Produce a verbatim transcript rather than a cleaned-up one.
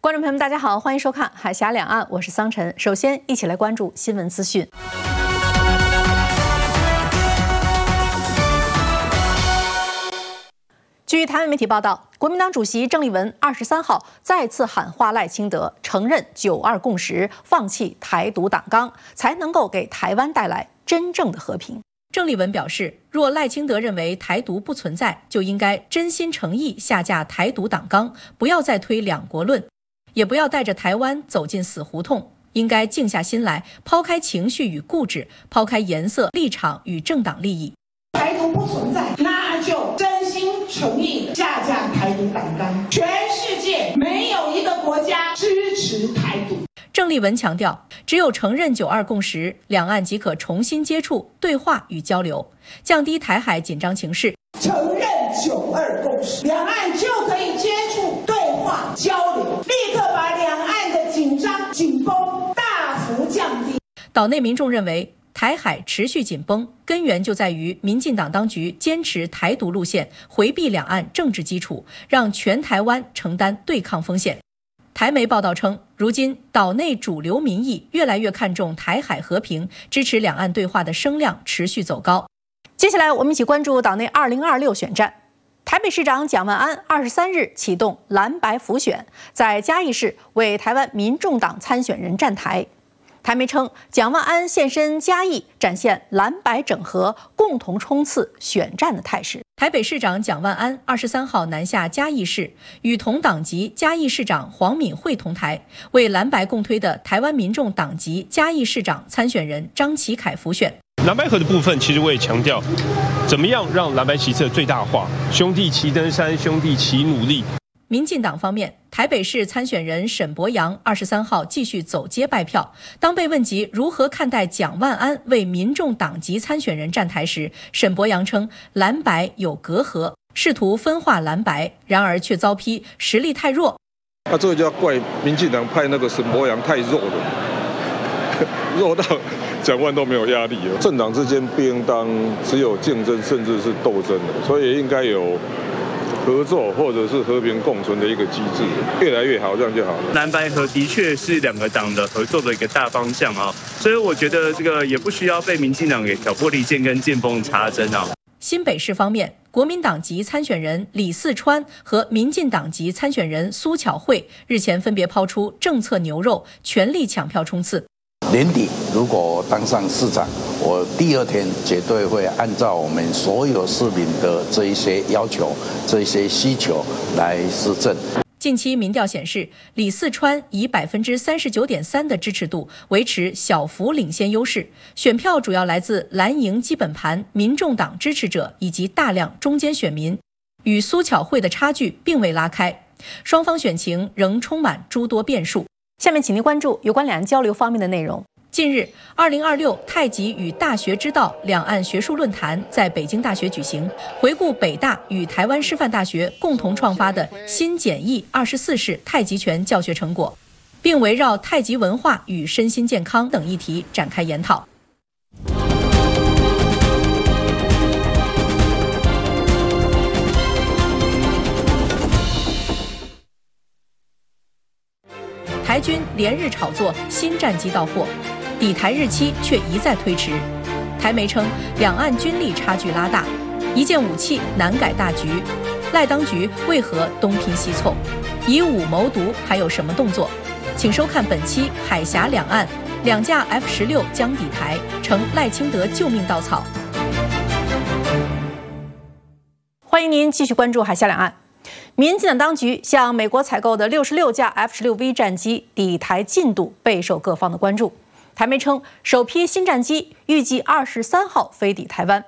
观众朋友们，大家好，欢迎收看《海峡两岸》，我是桑晨。首先，一起来关注新闻资讯。据台湾媒体报道，国民党主席郑丽文二十三号再次喊话赖清德，承认九二共识，放弃台独党纲，才能够给台湾带来真正的和平。郑丽文表示，若赖清德认为台独不存在，就应该真心诚意下架台独党纲，不要再推两国论，也不要带着台湾走进死胡同，应该静下心来，抛开情绪与固执，抛开颜色、立场与政党利益。 台独不存在，那就真心诚意下架台独党纲。全世界没有一个国家支持台独。 郑丽文强调，只有承认九二共识，两岸即可重新接触、对话与交流，降低台海紧张情势。 承认九二共识，两岸就可以接触、对话、交流，立刻把两岸的紧张、紧绷大幅降低。 岛内民众认为，台海持续紧绷，根源就在于民进党当局坚持台独路线，回避两岸政治基础，让全台湾承担对抗风险。台媒报道称，如今岛内主流民意越来越看重台海和平，支持两岸对话的声量持续走高。接下来，我们一起关注岛内二零二六选战。台北市长蒋万安二十三日启动蓝白辅选，在嘉义市为台湾民众党参选人站台。台媒称，蒋万安现身嘉义，展现蓝白整合、共同冲刺选战的态势。台北市长蒋万安二十三号南下嘉义市，与同党籍嘉义市长黄敏惠同台，为蓝白共推的台湾民众党籍嘉义市长参选人张启凯辅选。 蓝白合的部分，其实我也强调，怎么样让蓝白旗帜最大化，兄弟齐登山，兄弟齐努力。 民进党方面，台北市参选人沈伯洋二十三号继续走街拜票。当被问及如何看待蒋万安为民众党籍参选人站台时，沈伯洋称蓝白有隔阂，试图分化蓝白，然而却遭批实力太弱。 那这个就要怪民进党派那个沈伯洋太弱了，弱到蒋万都没有压力了。政党之间不应当只有竞争，甚至是斗争的，所以应该有合作或者是和平共存的一个机制，越来越好，这样就好了。 蓝白合的确是两个党的合作的一个大方向啊，所以我觉得这个也不需要被民进党给挑拨离间跟见缝插针啊。 新北市方面，国民党籍参选人李四川和民进党籍参选人苏巧慧日前分别抛出政策牛肉，全力抢票冲刺。 年底如果当上市长，我第二天绝对会按照我们所有市民的这一些要求、这一些需求来施政。 近期民调显示，李四川以百分之三十九点三的支持度维持小幅领先优势，选票主要来自蓝营基本盘、民众党支持者以及大量中间选民，与苏巧慧的差距并未拉开，双方选情仍充满诸多变数。下面请您关注有关两岸交流方面的内容。近日，二零二六太极与大学之道两岸学术论坛在北京大学举行，回顾北大与台湾师范大学共同创发的新简易二十四式太极拳教学成果，并围绕太极文化与身心健康等议题展开研讨。台军连日炒作新战机到货，抵台日期却一再推迟。台媒称，两岸军力差距拉大，一件武器难改大局。赖当局为何东拼西凑？以武谋独还有什么动作？请收看本期《海峡两岸》，两架 F 十六将抵台，成赖清德救命稻草。欢迎您继续关注《海峡两岸》。民进党当局向美国采购的六十六架 F 十六 V 战机抵台进度备受各方的关注。台媒称，首批新战机预计二十三号飞抵台湾。